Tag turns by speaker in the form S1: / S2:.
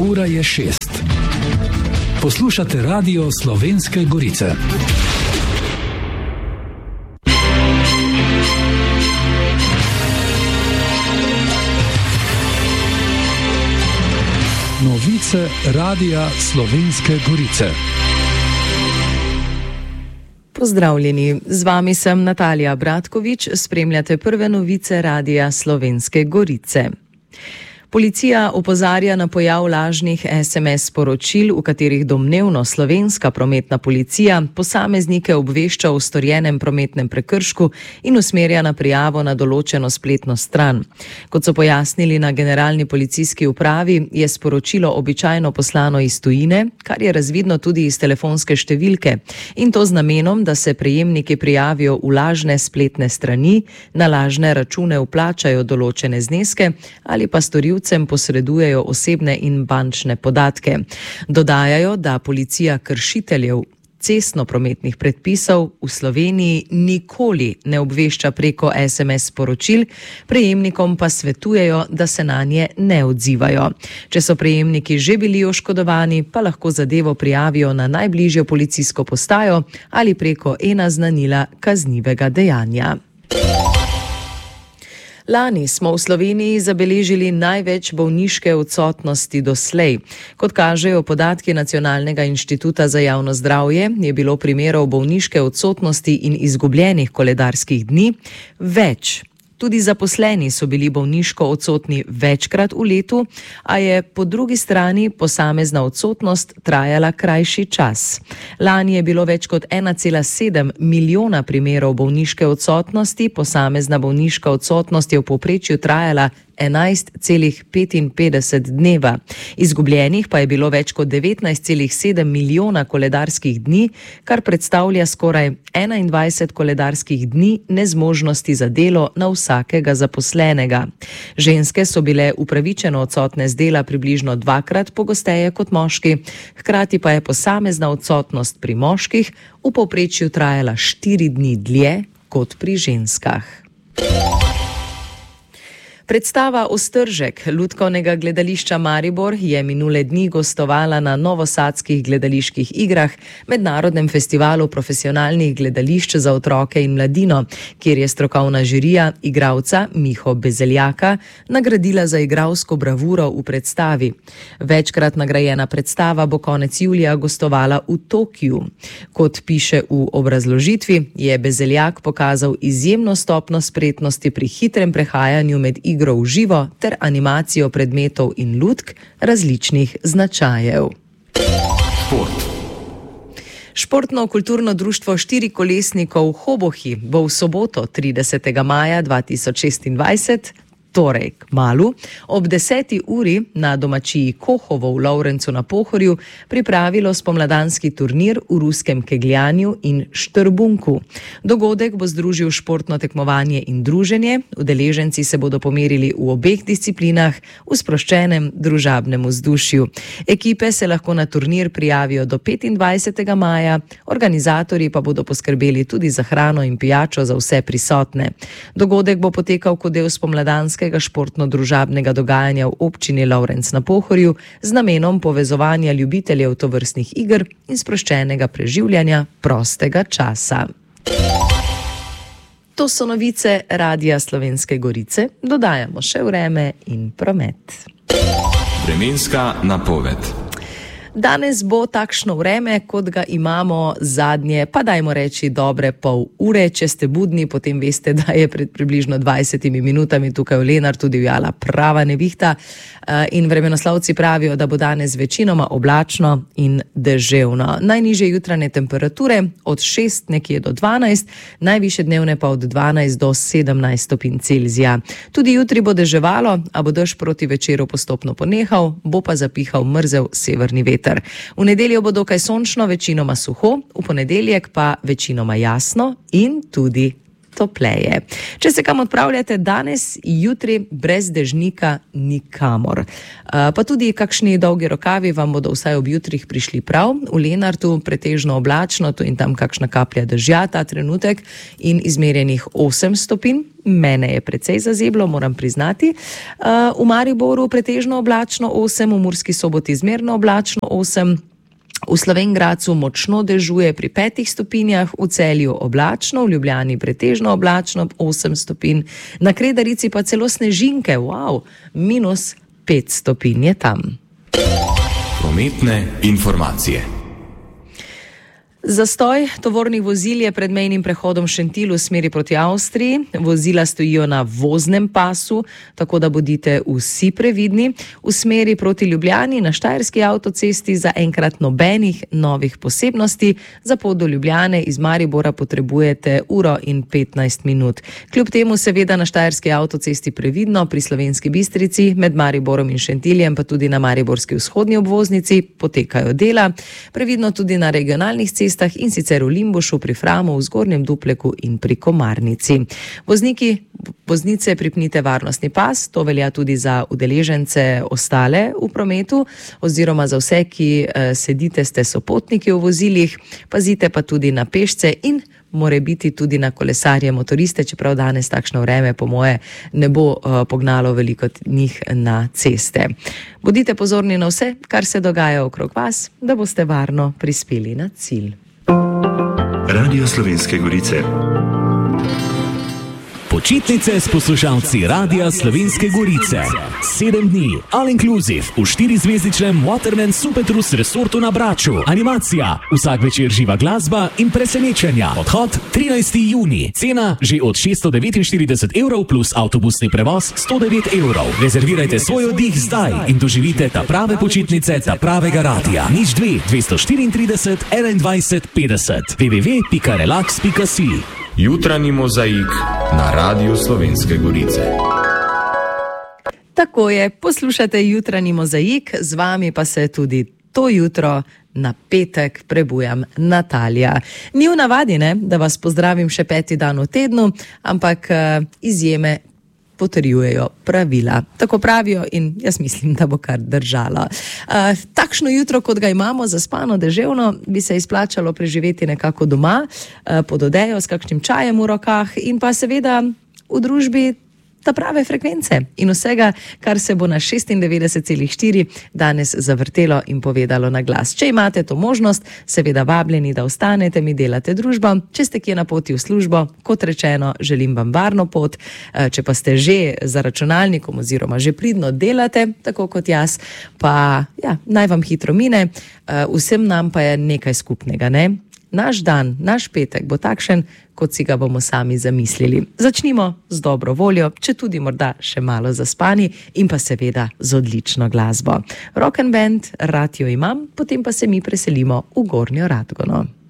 S1: Ura je 6. Poslušate Radio Slovenske Gorice. Novice Radia Slovenske Gorice.
S2: Pozdravljeni, z vami sem Natalija Bratkovič, spremljate prve novice Radia Slovenske Gorice. Policija opozarja na pojav lažnih SMS sporočil, v katerih domnevno slovenska prometna policija posameznike obvešča o storjenem prometnem prekršku in usmerja na prijavo na določeno spletno stran. Kot so pojasnili na Generalni policijski upravi, je sporočilo običajno poslano iz tujine, kar je razvidno tudi iz telefonske številke, in to z namenom, da se prejemniki prijavijo v lažne spletne strani, na lažne račune vplačajo določene zneske ali pa storilcem posredujejo osebne in bančne podatke. Dodajajo, da policija kršiteljev cestno-prometnih predpisov v Sloveniji nikoli ne obvešča preko SMS sporočil, prejemnikom pa svetujejo, da se nanje ne odzivajo. Če so prejemniki že bili oškodovani, pa lahko zadevo prijavijo na najbližjo policijsko postajo ali preko e-naznanila kaznivega dejanja. Lani smo v Sloveniji zabeležili največ bolniške odsotnosti doslej. Kot kažejo podatki Nacionalnega inštituta za javno zdravje, je bilo primerov bolniške odsotnosti in izgubljenih koledarskih dni več. Tudi zaposleni so bili bolniško odsotni večkrat v letu, a je po drugi strani posamezna odsotnost trajala krajši čas. Lani je bilo več kot 1,7 milijona primerov bolniške odsotnosti, posamezna bolniška odsotnost je v povprečju trajala 11,55 dneva. Izgubljenih pa je bilo več kot 19,7 milijona koledarskih dni, kar predstavlja skoraj 21 koledarskih dni nezmožnosti za delo na vsakega zaposlenega. Ženske so bile upravičeno odsotne z dela približno dvakrat pogosteje kot moški, hkrati pa je posamezna odsotnost pri moških v povprečju trajala 4 dni dlje kot pri ženskah. Predstava Ostržek Lutkovnega gledališča Maribor je minule dni gostovala na novosadskih gledaliških igrah, mednarodnem festivalu profesionalnih gledališč za otroke in mladino, kjer je strokovna žirija igralca Miho Bezeljaka nagradila za igralsko bravuro v predstavi. Večkrat nagrajena predstava bo konec julija gostovala v Tokiu. Kot piše v obrazložitvi, je Bezeljak pokazal izjemno stopnjo spretnosti pri hitrem prehajanju med igro v živo ter animacijo predmetov in lutk različnih značajev. Športno-kulturno društvo štirikolesnikov Hobohi bo v soboto 30. maja 2026, torej kmalu, ob 10. uri na domačiji Kohovo v Lovrencu na Pohorju pripravilo spomladanski turnir v ruskem kegljanju in štrbunku. Dogodek bo združil športno tekmovanje in druženje, udeleženci se bodo pomerili v obeh disciplinah v sproščenem družabnem vzdušju. Ekipe se lahko na turnir prijavijo do 25. maja, organizatorji pa bodo poskrbeli tudi za hrano in pijačo za vse prisotne. Dogodek bo potekal kot del spomladanskega športno-družabnega dogajanja v občini Lovrenc na Pohorju z namenom povezovanja ljubiteljev tovrstnih iger in sproščenega preživljanja prostega časa. To so novice Radia Slovenske Gorice, dodajamo še vreme in promet.
S3: Vremenska napoved.
S2: Danes bo takšno vreme, kot ga imamo zadnje, pa dajmo reči dobre pol ure. Če ste budni, potem veste, da je pred približno 20 minutami tukaj v Lenartu divjala prava nevihta in vremenoslovci pravijo, da bo danes večinoma oblačno in deževno. Najnižje jutranje temperature od 6 nekje do 12, najvišje dnevne pa od 12 do 17 stopinj Celzija. Tudi jutri bo deževalo, a bo dež proti večeru postopno ponehal, bo pa zapihal mrzel severni veter. V nedeljo bo dokaj sončno, večinoma suho, v ponedeljek pa večinoma jasno in tudi topleje. Če se kam odpravljate danes, jutri brez dežnika nikamor. Pa tudi kakšni dolgi rokavi vam bodo vsaj ob jutrih prišli prav. V Lenartu pretežno oblačno, tu in tam kakšna kaplja dežja ta trenutek in izmerjenih 8 stopinj. Mene je precej zazeblo, moram priznati. V Mariboru pretežno oblačno 8, v Murski Soboti zmerno oblačno 8, v Slovenj Gradcu močno dežuje pri 5 stopinjah, v Celju oblačno, v Ljubljani pretežno oblačno 8 stopinj, na Kredarici pa celo snežinke, minus 5 stopinj je tam.
S3: Prometne informacije.
S2: Zastoj tovornih vozil je pred mejnim prehodom Šentilj v smeri proti Avstriji. Vozila stojijo na voznem pasu, tako da bodite vsi previdni. V smeri proti Ljubljani na Štajerski avtocesti zaenkrat nobenih novih posebnosti. Za pot do Ljubljane iz Maribora potrebujete 1:15 minut. Kljub temu seveda na Štajerski avtocesti previdno, pri Slovenski Bistrici, med Mariborom in Šentiljem, pa tudi na mariborski vzhodni obvoznici potekajo dela. Previdno tudi na regionalnih cestah, in sicer v Limbušu, pri Framu, v Zgornjem Dupleku in pri Komarnici. Voznice pripnite varnostni pas, to velja tudi za udeležence ostale v prometu oziroma za vse, ki sedite, ste sopotniki v vozilih. Pazite pa tudi na pešce in morebiti tudi na kolesarje, motoriste, čeprav danes takšno vreme po moje ne bo pognalo veliko njih na ceste. Bodite pozorni na vse, kar se dogaja okrog vas, da boste varno prispeli na cilj.
S4: Radio Slovenske Gorice.
S5: Počitnice s poslušalci Radia Slovenske Gorice. 7 dni, all inclusive, v 4-zvezdičnem Waterman Supertrus resortu na Braču. Animacija, vsak večer živa glasba in presenečenja. Odhod 13. juni. Cena že od 649 evrov plus avtobusni prevoz 109 evrov. Rezervirajte svoj oddih zdaj in doživite ta prave počitnice, ta pravega radia. 02 234 21 50 www.relax.si.
S3: Jutranji mozaik na Radiu Slovenske Gorice.
S2: Tako je, poslušate jutranji mozaik, z vami pa se tudi to jutro na petek prebujam Natalija. Ni v navadi, da vas pozdravim še 5. dan v tednu, ampak izjeme potrjujejo pravila. Tako pravijo in jaz mislim, da bo kar držalo. Takšno jutro, kot ga imamo, zaspano, deževno, bi se izplačalo preživeti nekako doma, pod odejo, s kakšnim čajem v rokah in pa seveda v družbi ta prave frekvence in vsega, kar se bo na 96,4 danes zavrtelo in povedalo na glas. Če imate to možnost, seveda vabljeni, da ostanete, mi delate družbo. Če ste kje na poti v službo, kot rečeno, želim vam varno pot. Če pa ste že za računalnikom oziroma že pridno delate, tako kot jaz, pa naj vam hitro mine. Vsem nam pa je nekaj skupnega, Naš dan, naš petek bo takšen, kot si ga bomo sami zamislili. Začnimo z dobro voljo, če tudi morda še malo zaspani in pa seveda z odlično glasbo. Rock and band, rad jo imam, potem pa se mi preselimo v Gornjo Radgono.